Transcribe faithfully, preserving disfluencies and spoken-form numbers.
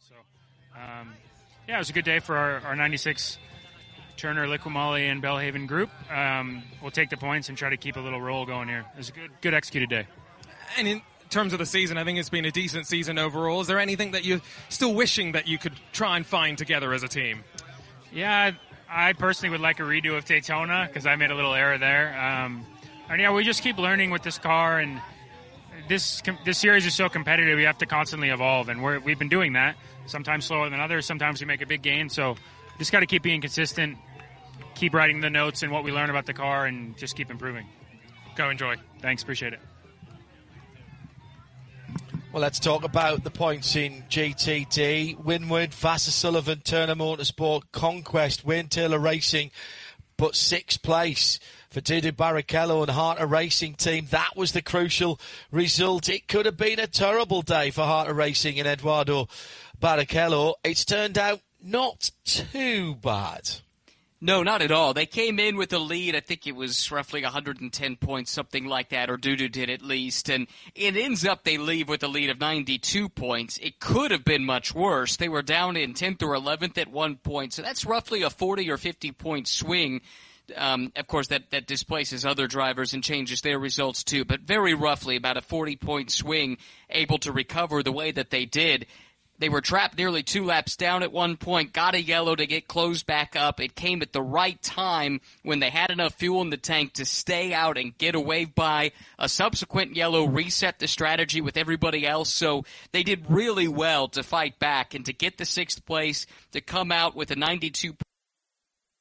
So, um, yeah, it was a good day for our, our ninety-six Turner, Liqui and Belhaven group. Um, we'll take the points and try to keep a little roll going here. It was a good, good executed day. And in terms of the season, I think it's been a decent season overall. Is there anything that you're still wishing that you could try and find together as a team? Yeah, I personally would like a redo of Daytona because I made a little error there. Um, and yeah, we just keep learning with this car, and this this series is so competitive. We have to constantly evolve, and we're, we've been doing that. Sometimes slower than others. Sometimes we make a big gain. So just got to keep being consistent, keep writing the notes and what we learn about the car, and just keep improving. Go enjoy. Thanks, appreciate it. Well, let's talk about the points in G T D. Winward, Vassar Sullivan, Turner Motorsport, Conquest, Wayne Taylor Racing, but sixth place for Dudu Barrichello and Harter Racing Team. That was the crucial result. It could have been a terrible day for Harter Racing and Eduardo Barrichello. It's turned out not too bad. No, not at all. They came in with a lead. I think it was roughly one hundred ten points, something like that, or Dudu did at least. And it ends up they leave with a lead of ninety-two points. It could have been much worse. They were down in tenth or eleventh at one point, so that's roughly a forty or fifty point swing. Um, of course, that, that displaces other drivers and changes their results too, but very roughly about a forty point swing, able to recover the way that they did. They were trapped nearly two laps down at one point, got a yellow to get closed back up. It came at the right time when they had enough fuel in the tank to stay out and get away by a subsequent yellow, reset the strategy with everybody else. So they did really well to fight back and to get the sixth place, to come out with a ninety-two